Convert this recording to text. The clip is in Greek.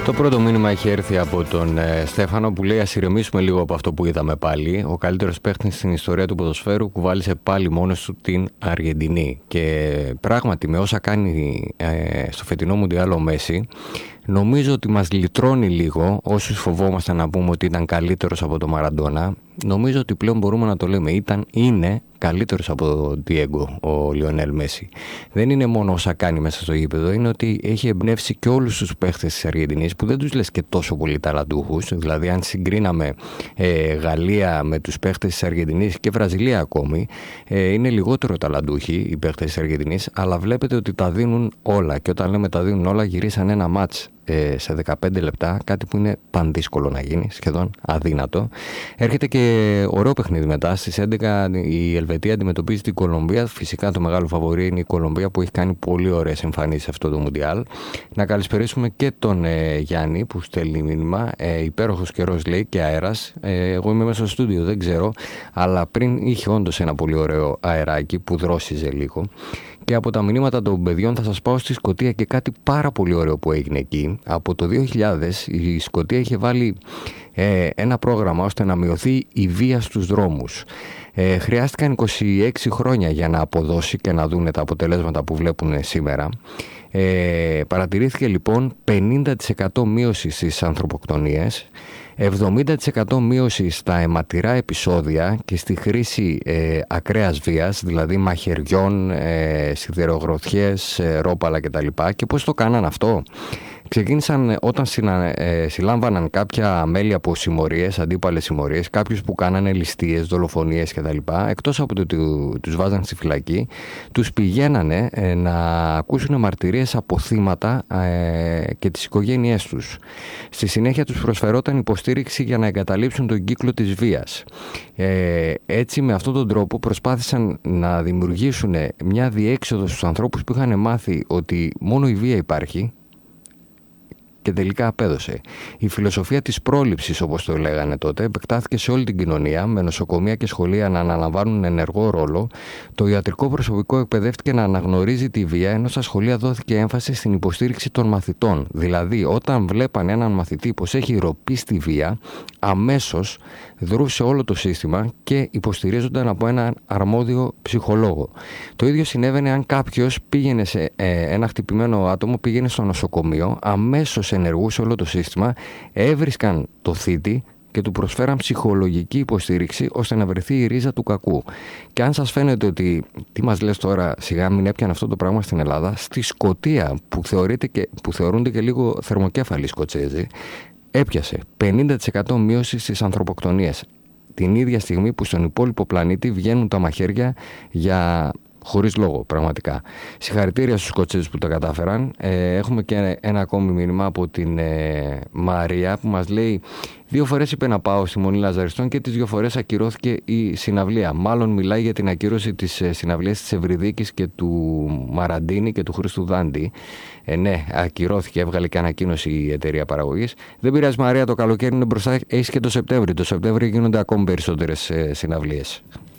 Το πρώτο μήνυμα έχει έρθει από τον Στέφανο που λέει: ας ηρεμήσουμε λίγο από αυτό που είδαμε πάλι. Ο καλύτερος παίκτης στην ιστορία του ποδοσφαίρου κουβάλισε πάλι μόνος του την Αργεντινή. Και πράγματι, με όσα κάνει στο φετινό Μουντιάλ ο Μέση, νομίζω ότι μας λυτρώνει λίγο όσους φοβόμαστε να πούμε ότι ήταν καλύτερος από τον Μαραντόνα. Νομίζω ότι πλέον μπορούμε να το λέμε. Είναι καλύτερος από τον Διέγκο ο Λιονέλ Μέση. Δεν είναι μόνο όσα κάνει μέσα στο γήπεδο, είναι ότι έχει εμπνεύσει και όλους τους παίχτες της Αργεντινής που δεν τους λες και τόσο πολύ ταλαντούχους. Δηλαδή, αν συγκρίναμε Γαλλία με τους παίχτες της Αργεντινής και Βραζιλία ακόμη, είναι λιγότερο ταλαντούχοι οι παίχτες της Αργεντινής, αλλά βλέπετε ότι τα δίνουν όλα. Και όταν λέμε τα δίνουν όλα, γυρίσαν ένα μάτς σε 15 λεπτά, κάτι που είναι πανδύσκολο να γίνει, σχεδόν αδύνατο. Έρχεται και ωραίο παιχνίδι μετά. Στις 11 η Ελβετία αντιμετωπίζει την Κολομβία. Φυσικά το μεγάλο φαβορί είναι η Κολομβία που έχει κάνει πολύ ωραίες εμφανίσεις σε αυτό το Μουντιάλ. Να καλησπερίσουμε και τον Γιάννη που στέλνει μήνυμα. Υπέροχος καιρός λέει και αέρας. Εγώ είμαι μέσα στο στούντιο, δεν ξέρω, αλλά πριν είχε όντως ένα πολύ ωραίο αεράκι που δρόσιζε λίγο. Και από τα μηνύματα των παιδιών θα σας πάω στη Σκωτία και κάτι πάρα πολύ ωραίο που έγινε εκεί. Από το 2000 η Σκωτία είχε βάλει ένα πρόγραμμα ώστε να μειωθεί η βία στους δρόμους. Χρειάστηκαν 26 χρόνια για να αποδώσει και να δούνε τα αποτελέσματα που βλέπουν σήμερα. Παρατηρήθηκε λοιπόν 50% μείωση στις ανθρωποκτονίες, 70% μείωση στα αιματηρά επεισόδια και στη χρήση ακραίας βίας, δηλαδή μαχαιριών, σιδερογροθιές, ρόπαλα κτλ. Και πώς το κάναν αυτό? Ξεκίνησαν όταν συλλάμβαναν κάποια μέλη από συμμορίες, αντίπαλες συμμορίες, κάποιους που κάνανε ληστείες, δολοφονίες κτλ. Εκτός από το ότι τους βάζαν στη φυλακή, τους πηγαίνανε να ακούσουν μαρτυρίες από θύματα και τις οικογένειές τους. Στη συνέχεια τους προσφερόταν υποστήριξη για να εγκαταλείψουν τον κύκλο της βίας. Έτσι, με αυτόν τον τρόπο προσπάθησαν να δημιουργήσουν μια διέξοδο στους ανθρώπους που είχαν μάθει ότι μόνο η βία υπάρχει. Και τελικά απέδωσε. Η φιλοσοφία της πρόληψης, όπως το λέγανε τότε, επεκτάθηκε σε όλη την κοινωνία, με νοσοκομεία και σχολεία να αναλαμβάνουν ενεργό ρόλο. Το ιατρικό προσωπικό εκπαιδεύτηκε να αναγνωρίζει τη βία, ενώ στα σχολεία δόθηκε έμφαση στην υποστήριξη των μαθητών. Δηλαδή, όταν βλέπαν έναν μαθητή πως έχει ροπή στη βία, αμέσως δρούσε όλο το σύστημα και υποστηρίζονταν από έναν αρμόδιο ψυχολόγο. Το ίδιο συνέβαινε αν κάποιος πήγαινε σε ένα χτυπημένο άτομο, πήγαινε στο νοσοκομείο, αμέσως ενεργούσε όλο το σύστημα, έβρισκαν το θήτη και του προσφέραν ψυχολογική υποστήριξη ώστε να βρεθεί η ρίζα του κακού. Και αν σας φαίνεται ότι τι μας λες τώρα, σιγά μην έπιανε αυτό το πράγμα στην Ελλάδα, στη Σκωτία που θεωρούνται και λίγο θερμοκέφαλοι Σκοτσέζοι, έπιασε 50% μείωση στις ανθρωποκτονίες. Την ίδια στιγμή που στον υπόλοιπο πλανήτη βγαίνουν τα μαχαίρια χωρίς λόγο, πραγματικά. Συγχαρητήρια στους Σκοτσέζους που τα κατάφεραν. Έχουμε και ένα ακόμη μήνυμα από την Μαρία που μας λέει: 2 φορές είπε να πάω στη Μονή Λαζαριστών και τις 2 φορές ακυρώθηκε η συναυλία. Μάλλον μιλάει για την ακύρωση της συναυλίας της Ευρυδίκης και του Μαραντίνη και του Χρήστου Δάντη. Ναι, ακυρώθηκε, έβγαλε και ανακοίνωση η εταιρεία παραγωγής. Δεν πειράζει, Μαρία, το καλοκαίρι είναι μπροστά, έχεις και το Σεπτέμβρη. Το Σεπτέμβρη γίνονται ακόμη περισσότερες συναυλίες.